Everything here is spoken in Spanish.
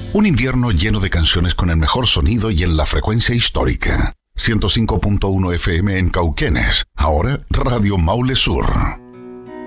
Un invierno lleno de canciones con el mejor sonido y en la frecuencia histórica. 105.1 FM en Cauquenes. Ahora Radio Maule Sur.